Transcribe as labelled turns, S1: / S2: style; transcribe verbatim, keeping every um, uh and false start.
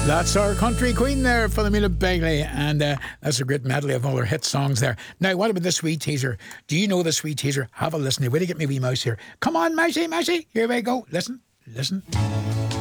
S1: That's our country queen there, Philomena Begley, and uh, that's a great medley of all her hit songs there. Now, what about the sweet teaser? Do you know the sweet teaser? Have a listen. Wait to get me wee mouse here. Come on, mousey, mousey. Here we go. Listen, listen.